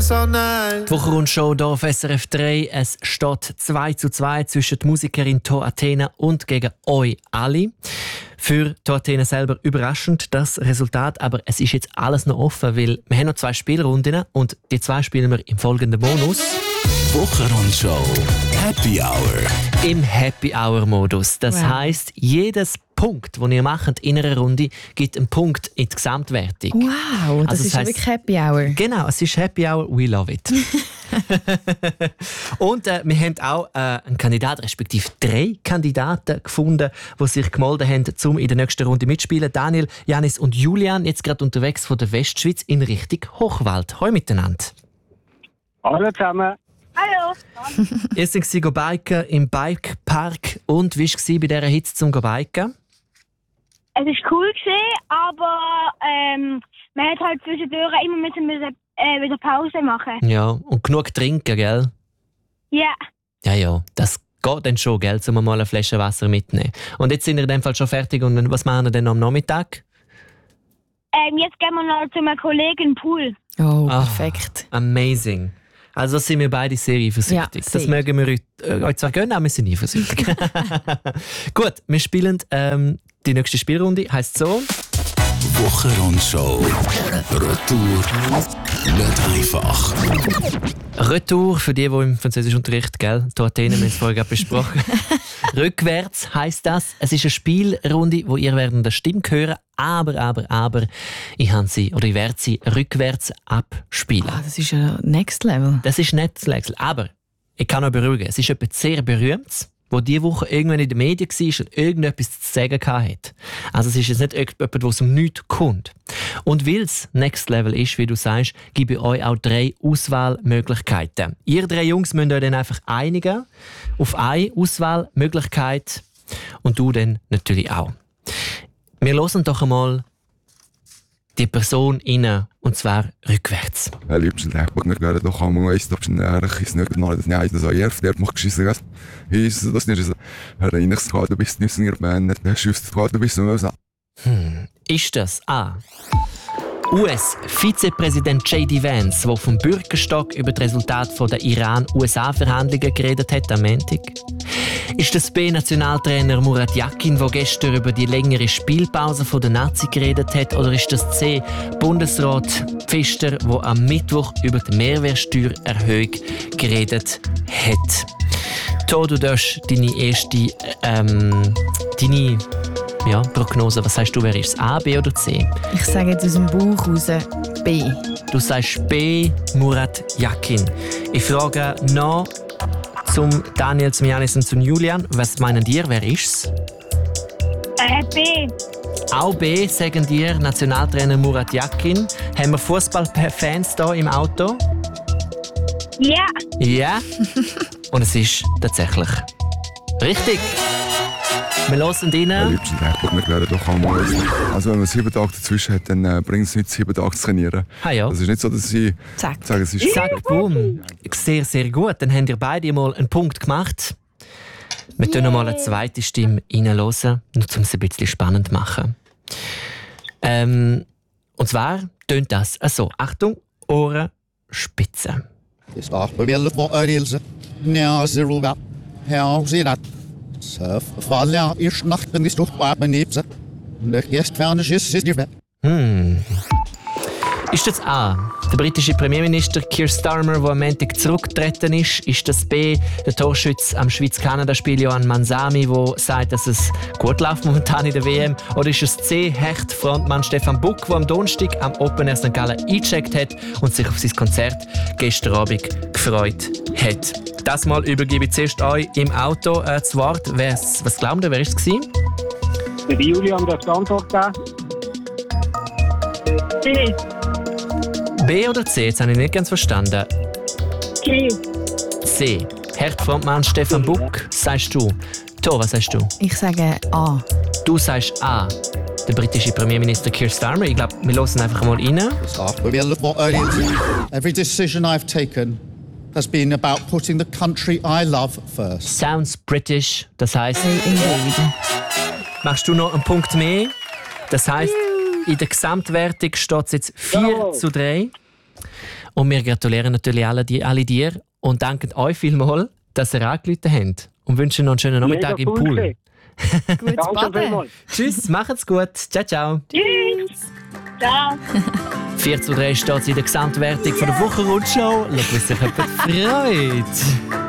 Die Wochenrundshow hier auf SRF 3. Es steht 2:2 zwischen der Musikerin To Athena und gegen euch alle. Für To Athena selber überraschend das Resultat, aber es ist jetzt alles noch offen, weil wir haben noch 2 Spielrunden und die 2 spielen wir im folgenden Bonus. Wochenrundshow Happy Hour. Im Happy Hour Modus. Das heisst, jedes Punkt, den ihr macht in einer Runde, gibt einen Punkt in die Gesamtwertung. Wow, das ist heisst, wirklich Happy Hour. Genau, es ist Happy Hour, we love it. Und wir haben auch einen Kandidat, respektive 3 Kandidaten gefunden, die sich gemeldet haben, um in der nächsten Runde mitzuspielen. Daniel, Janis und Julian, jetzt gerade unterwegs von der Westschweiz in Richtung Hochwald. Hallo miteinander. Hallo zusammen. Hallo. Ihr seid biken im Bikepark. Und wie war es bei dieser Hitze zum Biken? Es war cool, aber man hat halt zwischendurch immer wieder Pause machen. Ja, und genug trinken, gell? Ja. Ja, das geht dann schon, gell, um mal eine Flasche Wasser mitnehmen. Und jetzt sind wir in dem Fall schon fertig. Und was machen wir denn am Nachmittag? Jetzt gehen wir noch zu einem Kollegen im Pool. Oh, perfekt. Amazing. Also sind wir beide sehr eifersüchtig. Ja, das mögen wir euch zwar gönnen, aber wir sind eifersüchtig. Gut, wir spielen die nächste Spielrunde. Heisst so: Wochenrundshow Retour nicht einfach. Retour für die im Französischunterricht, gell? To Athena, wir haben es vorher gerade besprochen. Rückwärts heisst das. Es ist eine Spielrunde, wo ihr eine Stimme hören, aber ich werde sie rückwärts abspielen. Das ist ja Next Level. Das ist Next Level, aber ich kann euch beruhigen, es ist etwas sehr Berühmtes, wo diese Woche irgendwann in den Medien war und irgendetwas zu sagen hatte. Also es ist jetzt nicht jemand, wo es um nichts kommt. Und weil es Next Level ist, wie du sagst, gebe ich euch auch 3 Auswahlmöglichkeiten. Ihr 3 Jungs müsst euch dann einfach einigen auf eine Auswahlmöglichkeit und du dann natürlich auch. Wir hören doch einmal die Person rein, und zwar rückwärts. Liebsten Tag, ich nicht doch einmal weiss, ob ich nicht noch das Nein, das ARF, der macht geschissen. Ist das nicht so? Ich nicht so, du bist nicht in der Band, der schüsst, du bist so. Ist das A. US-Vizepräsident J.D. Vance, der vom Bürgerstock über das Resultat der Iran-USA-Verhandlungen geredet hat am Montag? Ist das B. Nationaltrainer Murat Yakin, der gestern über die längere Spielpause der Nazi geredet hat? Oder ist das C. Bundesrat Pfister, der am Mittwoch über die Mehrwertsteuererhöhung geredet hat? To, du darfst deine erste Prognose. Was sagst du, wer ist es? A, B oder C? Ich sage jetzt aus dem Bauch raus B. Du sagst B, Murat Yakin. Ich frage noch zum Daniel, zum Janis und zum Julian. Was meinen ihr, wer ist es? B. Auch B, sagen dir Nationaltrainer Murat Yakin. Haben wir Fußballfans hier im Auto? Ja. Ja. Und es ist tatsächlich richtig. Wir hören rein. Liebsten Tag, ich nicht doch einmal weiss. Also wenn man 7 Tage dazwischen hat, dann bringt es nicht 7 Tage zu trainieren. Ah, ja. Das ist nicht so, dass ich sage, es ist... Zack, boom. Sehr, sehr gut. Dann habt ihr beide mal einen Punkt gemacht. Wir hören mal eine zweite Stimme reinhören, nur um es ein bisschen spannend zu machen. Und zwar tönt das so. Achtung, Ohren spitzen. Es war probiert von Eilse. Ja, Zero. Ja, sie hat. Weil ich nachten ist doch bei Nebse. Der Gestferne ist die Welt. Ist das A, der britische Premierminister Keir Starmer, der am Montag zurückgetreten ist? Ist das B, der Torschütze am Schweiz-Kanada-Spiel Johan Mansami, der sagt, dass es gut läuft momentan in der WM? Oder ist es C, Hecht-Frontmann Stefan Buck, der am Donnerstag am Open Air St. Gallen eingecheckt hat und sich auf sein Konzert gestern Abend gefreut hat? Das Mal übergebe ich zuerst euch im Auto das Wort. Was glaubt ihr, wer war es? Der Julian darf die Antwort geben. C. B oder C? Jetzt habe ich nicht ganz verstanden. C. C. Hecht-Frontmann Stefan Buck, sagst du. To, was sagst du? Ich sage A. Du sagst A. Der britische Premierminister Keir Starmer. Ich glaube, wir hören einfach mal rein. Es war probiert von Eilse. Every decision I've taken has been about putting the country I love first. Sounds British. Das heisst, Indeed. machst du noch einen Punkt mehr? Das heisst, in der Gesamtwertung steht es jetzt 4:3. Und wir gratulieren natürlich alle dir und danken euch vielmals, dass ihr angerufen habt. Und wünschen noch einen schönen Nachmittag im Pool. gewesen. Gutes Danke Baden. vielmals. Tschüss, macht's gut. Ciao, ciao. Tschüss. Ciao. 4:3 steht es in der Gesamtwertung von der Wochenrundschau. Schau, wie sich jemand freut.